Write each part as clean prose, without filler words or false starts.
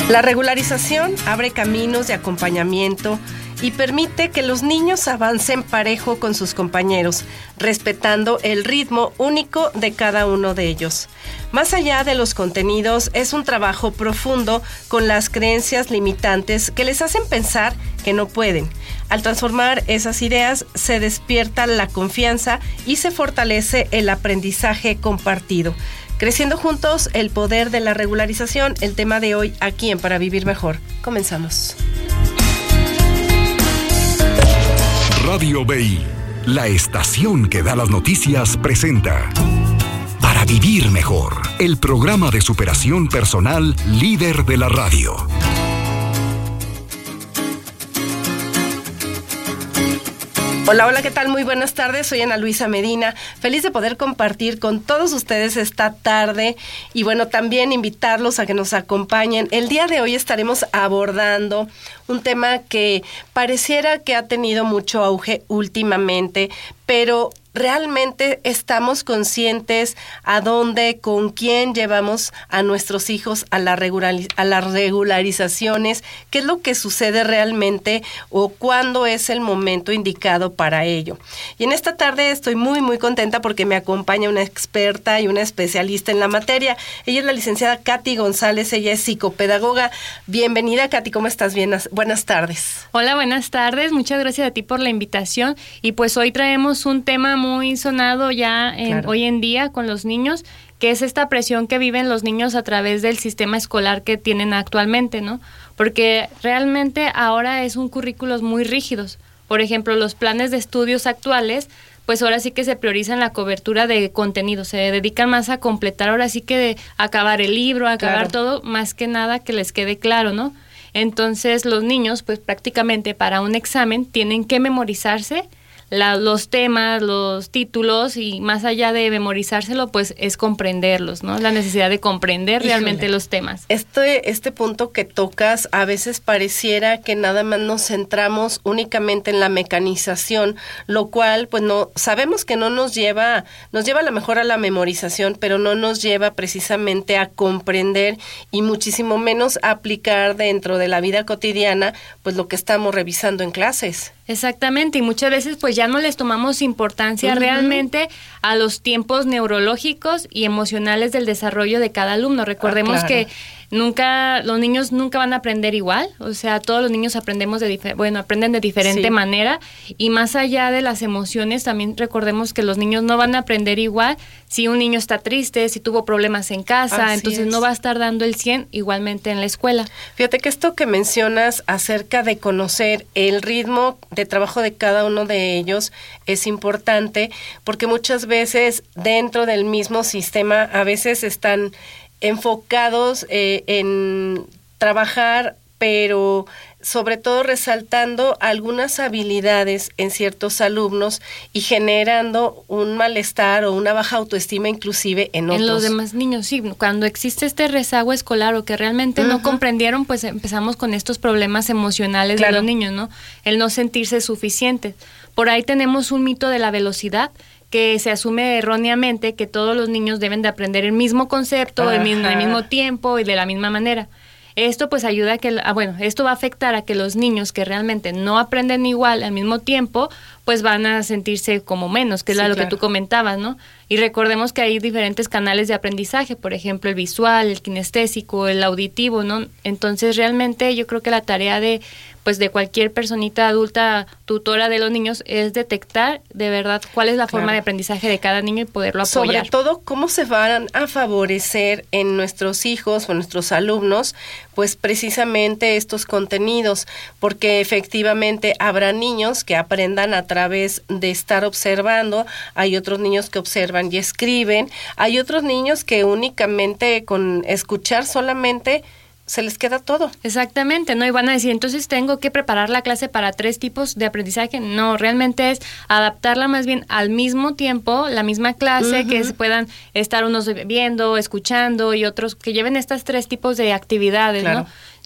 La regularización abre caminos de acompañamiento y permite que los niños avancen parejo con sus compañeros, respetando el ritmo único de cada uno de ellos. Más allá de los contenidos, es un trabajo profundo con las creencias limitantes que les hacen pensar que no pueden. Al transformar esas ideas, se despierta la confianza y se fortalece el aprendizaje compartido. Creciendo juntos, el poder de la regularización, el tema de hoy aquí en Para Vivir Mejor. Comenzamos. Radio BI, la estación que da las noticias, presenta Para Vivir Mejor, el programa de superación personal líder de la radio. Hola, ¿qué tal? Muy buenas tardes, soy Ana Luisa Medina, feliz de poder compartir con todos ustedes esta tarde y bueno, también invitarlos a que nos acompañen. El día de hoy estaremos abordando un tema que pareciera que ha tenido mucho auge últimamente, pero ¿realmente estamos conscientes a dónde, con quién llevamos a nuestros hijos a las regularizaciones? ¿Qué es lo que sucede realmente o cuándo es el momento indicado para ello? Y en esta tarde estoy muy contenta porque me acompaña una experta y una especialista en la materia. Ella es la licenciada Katy González, ella es psicopedagoga. Bienvenida, Katy, ¿cómo estás? Buenas tardes. Hola, buenas tardes. Muchas gracias a ti por la invitación. Y pues hoy traemos un tema muy sonado ya hoy en día con los niños, que es esta presión que viven los niños a través del sistema escolar que tienen actualmente, ¿no? Porque realmente ahora es un currículos muy rígidos. Por ejemplo, los planes de estudios actuales, pues ahora sí que se priorizan la cobertura de contenido, se dedican más a completar, ahora sí que de acabar el libro, acabar todo, más que nada que les quede claro, ¿no? Entonces los niños, pues prácticamente para un examen tienen que memorizarse los temas, los títulos, y más allá de memorizárselo, pues es comprenderlos, ¿no? La necesidad de comprender realmente los temas. Este punto que tocas, a veces pareciera que nada más nos centramos únicamente en la mecanización, lo cual, pues no, sabemos que no nos lleva a lo mejor a la memorización, pero no nos lleva precisamente a comprender y muchísimo menos a aplicar dentro de la vida cotidiana, pues lo que estamos revisando en clases. Exactamente, y muchas veces pues ya no les tomamos importancia realmente a los tiempos neurológicos y emocionales del desarrollo de cada alumno. Recordemos que los niños nunca van a aprender igual, o sea, todos los niños aprenden de diferente manera, y más allá de las emociones, también recordemos que los niños no van a aprender igual si un niño está triste, si tuvo problemas en casa, entonces no va a estar dando el 100 igualmente en la escuela. Fíjate que esto que mencionas acerca de conocer el ritmo de trabajo de cada uno de ellos es importante, porque muchas veces dentro del mismo sistema a veces están enfocados en trabajar, pero sobre todo resaltando algunas habilidades en ciertos alumnos y generando un malestar o una baja autoestima inclusive en otros. En los demás niños, sí. Cuando existe este rezago escolar o que realmente no comprendieron, pues empezamos con estos problemas emocionales de los niños, ¿no? El no sentirse suficiente. Por ahí tenemos un mito de la velocidad, que se asume erróneamente que todos los niños deben de aprender el mismo concepto, al mismo tiempo y de la misma manera. Esto pues ayuda a que, esto va a afectar a que los niños que realmente no aprenden igual al mismo tiempo, pues van a sentirse como menos, que es lo que tú comentabas, ¿no? Y recordemos que hay diferentes canales de aprendizaje, por ejemplo, el visual, el kinestésico, el auditivo, ¿no? Entonces realmente yo creo que la tarea de cualquier personita adulta, tutora de los niños, es detectar de verdad cuál es la forma de aprendizaje de cada niño y poderlo apoyar. Sobre todo, cómo se van a favorecer en nuestros hijos o nuestros alumnos, pues precisamente estos contenidos, porque efectivamente habrá niños que aprendan a través de estar observando, hay otros niños que observan y escriben, hay otros niños que únicamente con escuchar solamente se les queda todo. Exactamente, ¿no? Y van a decir, entonces tengo que preparar la clase para 3 tipos de aprendizaje. No, realmente es adaptarla más bien al mismo tiempo, la misma clase, que se puedan estar unos viendo, escuchando y otros que lleven estas 3 tipos de actividades, ¿no?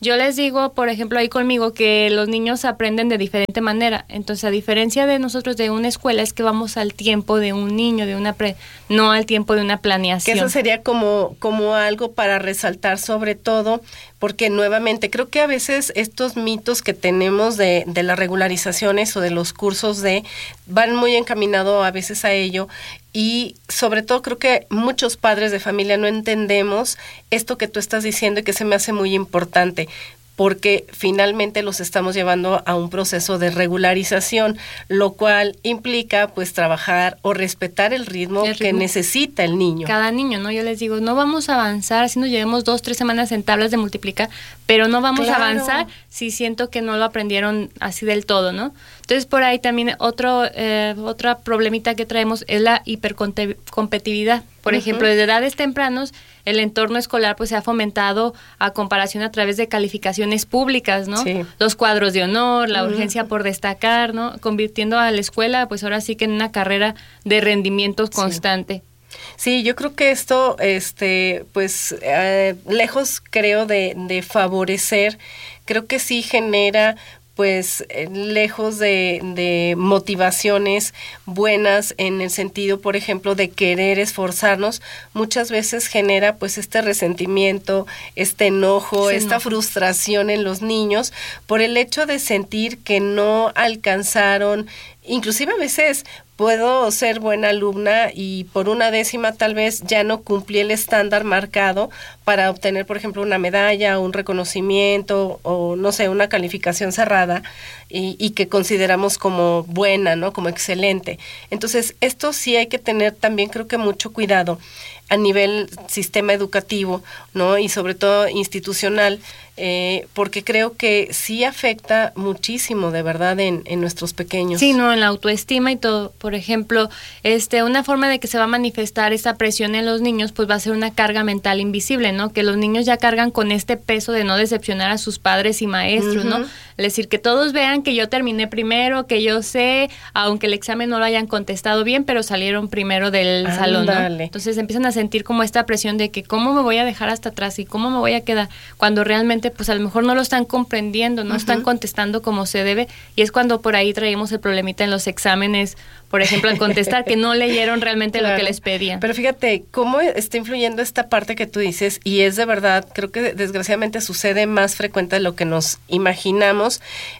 Yo les digo, por ejemplo, ahí conmigo, que los niños aprenden de diferente manera. Entonces, a diferencia de nosotros de una escuela, es que vamos al tiempo de un niño, no al tiempo de una planeación. Que eso sería como algo para resaltar sobre todo, porque nuevamente creo que a veces estos mitos que tenemos de las regularizaciones o de los cursos van muy encaminado a veces a ello. Y sobre todo creo que muchos padres de familia no entendemos esto que tú estás diciendo y que se me hace muy importante, porque finalmente los estamos llevando a un proceso de regularización, lo cual implica pues trabajar o respetar el ritmo que necesita el niño. Cada niño, ¿no? Yo les digo, no vamos a avanzar si nos llevemos 2-3 semanas en tablas de multiplicar, pero no vamos a avanzar si siento que no lo aprendieron así del todo, ¿no? Entonces, por ahí también otra problemita que traemos es la hipercompetitividad. Por ejemplo, desde edades tempranos, el entorno escolar pues se ha fomentado a comparación a través de calificaciones públicas, ¿no? Sí. Los cuadros de honor, la urgencia por destacar, ¿no? Convirtiendo a la escuela pues ahora sí que en una carrera de rendimientos constante. Sí, yo creo que esto, pues, lejos creo de favorecer, creo que sí genera pues lejos de motivaciones buenas en el sentido, por ejemplo, de querer esforzarnos, muchas veces genera pues este resentimiento, este enojo, esta frustración en los niños por el hecho de sentir que no alcanzaron. Inclusive a veces puedo ser buena alumna y por 1/10 tal vez ya no cumplí el estándar marcado para obtener, por ejemplo, una medalla, un reconocimiento o, no sé, una calificación cerrada y que consideramos como buena, ¿no? Como excelente. Entonces, esto sí hay que tener también, creo que mucho cuidado a nivel sistema educativo, ¿no? Y sobre todo institucional, porque creo que sí afecta muchísimo, de verdad, en nuestros pequeños. Sí, no, en la autoestima y todo. Por ejemplo, una forma de que se va a manifestar esa presión en los niños, pues va a ser una carga mental invisible, ¿no? Que los niños ya cargan con este peso de no decepcionar a sus padres y maestros, ¿no? Es decir, que todos vean que yo terminé primero, que yo sé, aunque el examen no lo hayan contestado bien, pero salieron primero del salón, ¿no? Entonces empiezan a sentir como esta presión de que cómo me voy a dejar hasta atrás y cómo me voy a quedar, cuando realmente pues a lo mejor no lo están comprendiendo, no están contestando como se debe, y es cuando por ahí traemos el problemita en los exámenes, por ejemplo, al contestar que no leyeron realmente lo que les pedían. Pero fíjate cómo está influyendo esta parte que tú dices, y es de verdad, creo que desgraciadamente sucede más frecuente de lo que nos imaginamos,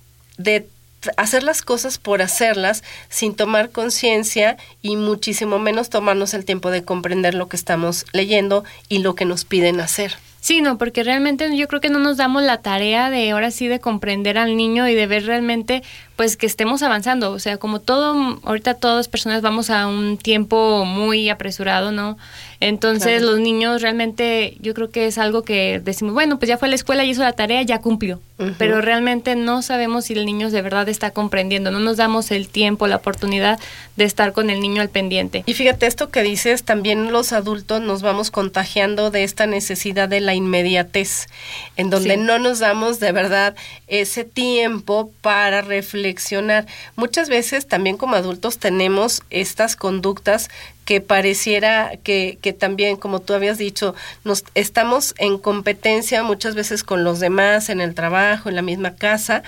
de hacer las cosas por hacerlas sin tomar conciencia y muchísimo menos tomarnos el tiempo de comprender lo que estamos leyendo y lo que nos piden hacer. Sí, no, porque realmente yo creo que no nos damos la tarea de ahora sí de comprender al niño y de ver realmente pues que estemos avanzando, o sea, como ahorita todas personas vamos a un tiempo muy apresurado, ¿no? Entonces los niños realmente yo creo que es algo que decimos, bueno, pues ya fue a la escuela y hizo la tarea, ya cumplió, pero realmente no sabemos si el niño de verdad está comprendiendo, no nos damos el tiempo, la oportunidad de estar con el niño al pendiente. Y fíjate esto que dices, también los adultos nos vamos contagiando de esta necesidad de la inmediatez, en donde no nos damos de verdad ese tiempo para reflexionar. Muchas veces también como adultos tenemos estas conductas que pareciera que también, como tú habías dicho, nos estamos en competencia muchas veces con los demás en el trabajo, en la misma casa,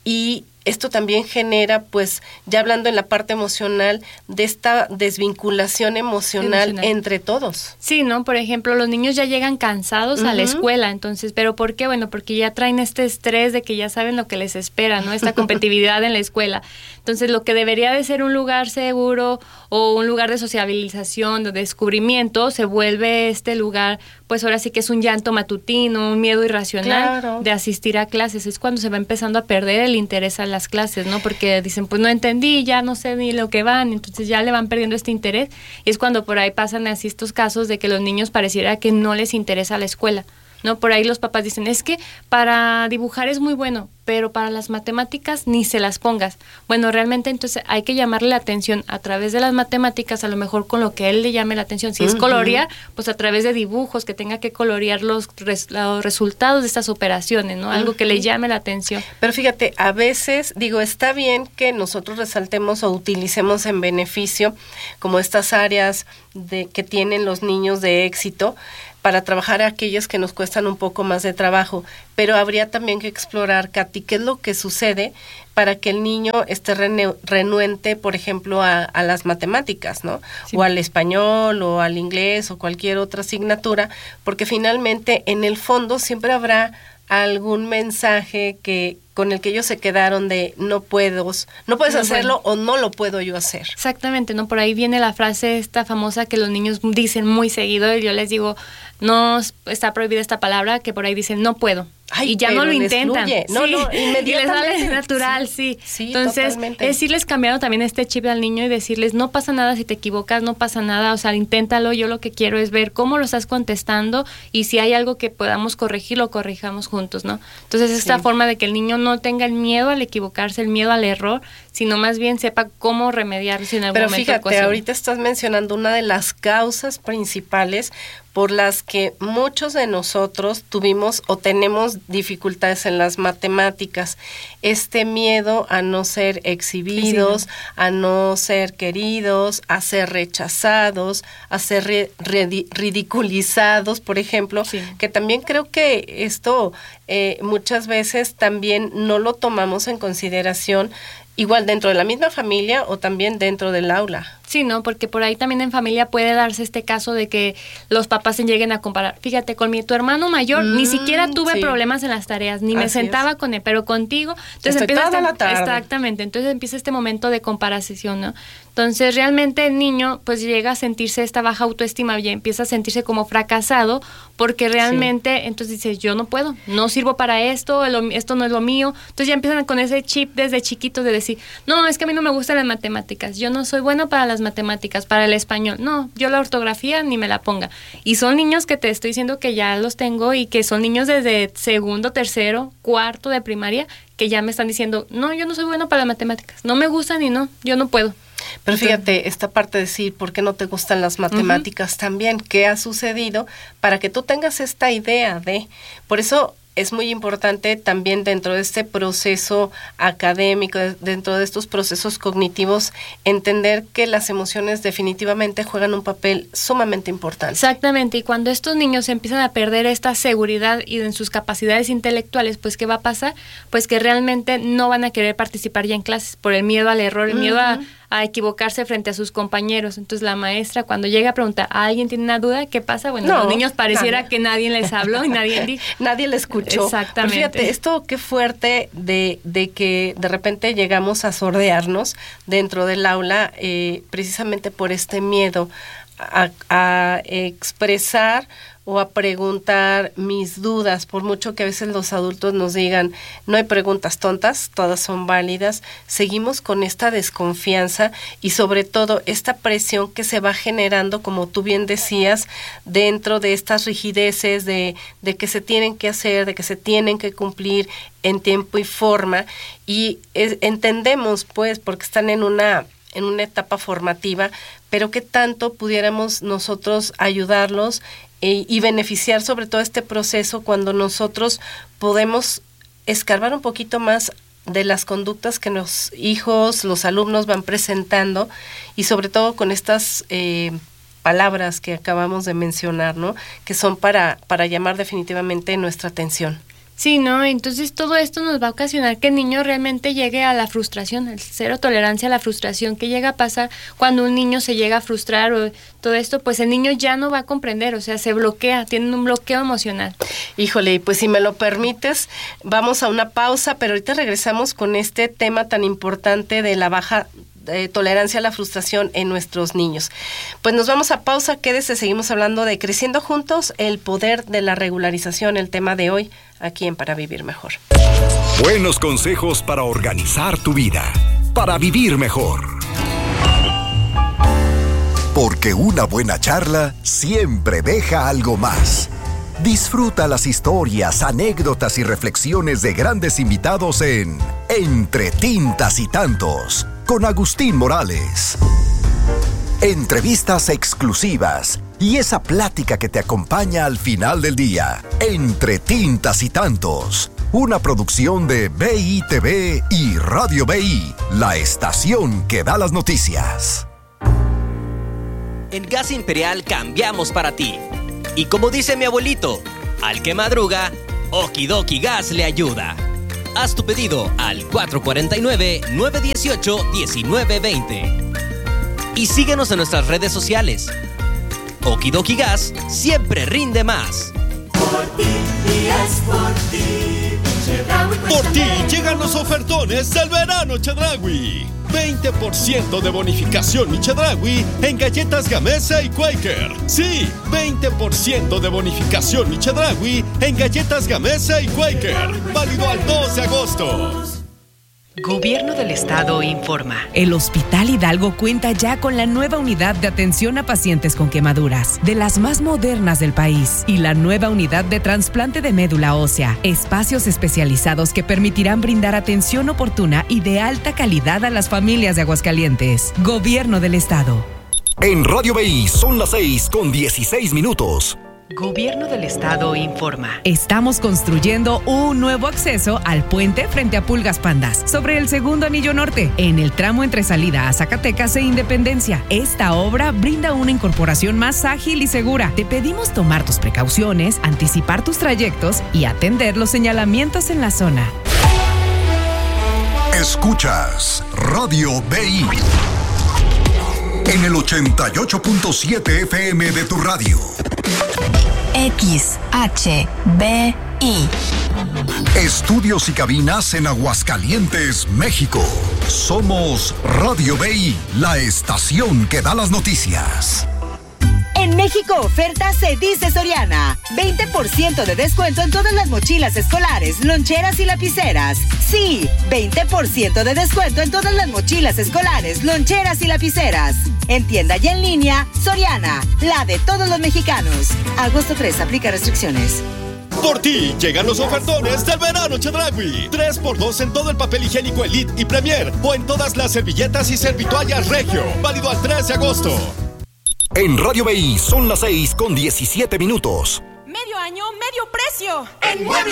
y esto también genera, pues, ya hablando en la parte emocional, de esta desvinculación emocional entre todos. Sí, ¿no? Por ejemplo, los niños ya llegan cansados a la escuela, entonces, ¿pero por qué? Bueno, porque ya traen este estrés de que ya saben lo que les espera, ¿no? Esta competitividad en la escuela. Entonces, lo que debería de ser un lugar seguro o un lugar de sociabilización, de descubrimiento, se vuelve este lugar, pues ahora sí que es un llanto matutino, un miedo irracional de asistir a clases. Es cuando se va empezando a perder el interés a las clases, ¿no? Porque dicen, pues no entendí, ya no sé ni lo que van, entonces ya le van perdiendo este interés, y es cuando por ahí pasan así estos casos de que los niños pareciera que no les interesa la escuela, ¿no? Por ahí los papás dicen, es que para dibujar es muy bueno, pero para las matemáticas ni se las pongas. Bueno, realmente entonces hay que llamarle la atención a través de las matemáticas, a lo mejor con lo que él le llame la atención. Si es colorear, pues a través de dibujos, que tenga que colorear los resultados de estas operaciones, ¿no? Algo que le llame la atención. Pero fíjate, a veces, digo, está bien que nosotros resaltemos o utilicemos en beneficio como estas áreas que tienen los niños de éxito, para trabajar aquellas que nos cuestan un poco más de trabajo, pero habría también que explorar, Katy, qué es lo que sucede para que el niño esté renuente, por ejemplo, a las matemáticas, ¿no? Sí. O al español, o al inglés, o cualquier otra asignatura, porque finalmente en el fondo siempre habrá algún mensaje con el que ellos se quedaron de no puedes hacerlo, o no lo puedo yo hacer. Exactamente, ¿no? Por ahí viene la frase esta famosa que los niños dicen muy seguido, y yo les digo, no está prohibida esta palabra, que por ahí dicen no puedo. Ay, y ya no lo intentan. Sí, inmediatamente. Y les sale natural, sí. Entonces, totalmente. Es irles cambiando también este chip al niño y decirles, no pasa nada si te equivocas, no pasa nada, o sea, inténtalo. Yo lo que quiero es ver cómo lo estás contestando, y si hay algo que podamos corregir, lo corrijamos juntos, ¿no? Entonces, esta forma de que el niño no tenga el miedo al equivocarse, el miedo al error, sino más bien sepa cómo remediar si en algún momento. Pero fíjate, ahorita estás mencionando una de las causas principales por las que muchos de nosotros tuvimos o tenemos dificultades en las matemáticas. Este miedo a no ser exhibidos, a no ser queridos, a ser rechazados, a ser ridiculizados, por ejemplo, que también creo que esto muchas veces también no lo tomamos en consideración, igual dentro de la misma familia o también dentro del aula. Sí, ¿no? Porque por ahí también en familia puede darse este caso de que los papás se lleguen a comparar. Fíjate, con tu hermano mayor ni siquiera tuve problemas en las tareas, ni me sentaba con él, pero contigo. Entonces empieza toda la tarde. Exactamente, entonces empieza este momento de comparación, ¿no? Entonces realmente el niño pues llega a sentirse esta baja autoestima y empieza a sentirse como fracasado, porque realmente entonces dice, yo no puedo, no sirvo para esto, esto no es lo mío. Entonces ya empiezan con ese chip desde chiquitos de decir, no, es que a mí no me gustan las matemáticas, yo no soy bueno para las matemáticas, para el español, no, yo la ortografía ni me la ponga. Y son niños que te estoy diciendo que ya los tengo, y que son niños desde segundo, tercero, cuarto de primaria, que ya me están diciendo, no, yo no soy bueno para las matemáticas, no me gustan y no, yo no puedo. Pero fíjate, esta parte de decir, ¿por qué no te gustan las matemáticas también? ¿Qué ha sucedido para que tú tengas esta idea de? Por eso es muy importante también dentro de este proceso académico, dentro de estos procesos cognitivos, entender que las emociones definitivamente juegan un papel sumamente importante. Exactamente, y cuando estos niños empiezan a perder esta seguridad y en sus capacidades intelectuales, pues ¿qué va a pasar? Pues que realmente no van a querer participar ya en clases por el miedo al error, el miedo a equivocarse frente a sus compañeros. Entonces la maestra, cuando llega a preguntar, ¿alguien tiene una duda? ¿Qué pasa? Bueno, los niños pareciera que nadie les habló y nadie dijo. Nadie le escuchó. Exactamente. Pero fíjate, esto qué fuerte de que de repente llegamos a sordearnos dentro del aula, precisamente por este miedo a expresar o a preguntar mis dudas, por mucho que a veces los adultos nos digan, no hay preguntas tontas, todas son válidas, seguimos con esta desconfianza y sobre todo esta presión que se va generando, como tú bien decías, dentro de estas rigideces de que se tienen que hacer, de que se tienen que cumplir en tiempo y forma, y entendemos pues porque están en una etapa formativa, pero qué tanto pudiéramos nosotros ayudarlos y beneficiar sobre todo este proceso cuando nosotros podemos escarbar un poquito más de las conductas que los hijos, los alumnos van presentando, y sobre todo con estas palabras que acabamos de mencionar, ¿no? Que son para llamar definitivamente nuestra atención. Sí, ¿no? Entonces todo esto nos va a ocasionar que el niño realmente llegue a la frustración, el cero tolerancia a la frustración, que llega a pasar cuando un niño se llega a frustrar o todo esto, pues el niño ya no va a comprender, o sea, se bloquea, tiene un bloqueo emocional. Híjole, pues si me lo permites, vamos a una pausa, pero ahorita regresamos con este tema tan importante de la baja tolerancia a la frustración en nuestros niños. Pues nos vamos a pausa, quédese, seguimos hablando de Creciendo Juntos, el poder de la regularización, el tema de hoy, aquí en Para Vivir Mejor. Buenos consejos para organizar tu vida, para vivir mejor. Porque una buena charla siempre deja algo más. Disfruta las historias, anécdotas y reflexiones de grandes invitados en Entre Tintas y Tantos, con Agustín Morales. Entrevistas exclusivas y esa plática que te acompaña al final del día. Entre Tintas y Tantos, una producción de BITV y Radio BI, la estación que da las noticias. En Gas Imperial cambiamos para ti. Y como dice mi abuelito, al que madruga, Okidoki Gas le ayuda. Haz tu pedido al 449-918-1920. Y síguenos en nuestras redes sociales. Okidoki Gas siempre rinde más. Por ti y es por ti. Por ti llegan los ofertones del verano Chedraui. 20% de bonificación mi Chedraui en galletas Gamesa y Quaker. Sí, 20% de bonificación mi Chedraui en galletas Gamesa y Quaker. Válido al 2 de agosto. Gobierno del Estado informa. El Hospital Hidalgo cuenta ya con la nueva unidad de atención a pacientes con quemaduras, de las más modernas del país, y la nueva unidad de trasplante de médula ósea, espacios especializados que permitirán brindar atención oportuna y de alta calidad a las familias de Aguascalientes. Gobierno del Estado. En Radio BI son las 6:16. Gobierno del Estado informa. Estamos construyendo un nuevo acceso al puente frente a Pulgas Pandas, sobre el segundo anillo norte, en el tramo entre salida a Zacatecas e Independencia. Esta obra brinda una incorporación más ágil y segura. Te pedimos tomar tus precauciones, anticipar tus trayectos y atender los señalamientos en la zona. Escuchas Radio BI en el 88.7 FM de tu radio. XHBI. Estudios y cabinas en Aguascalientes, México. Somos Radio BI, la estación que da las noticias. En México oferta se dice Soriana. 20% de descuento en todas las mochilas escolares, loncheras y lapiceras. Sí, 20% de descuento en todas las mochilas escolares, loncheras y lapiceras. En tienda y en línea, Soriana, la de todos los mexicanos. Agosto 3, aplica restricciones. Por ti llegan los ofertones del verano Chedraui. 3x2 en todo el papel higiénico Elite y Premier o en todas las servilletas y servitoallas Regio. Válido al 3 de agosto. En Radio BI son las 6:17. Medio año, medio precio. En Mueble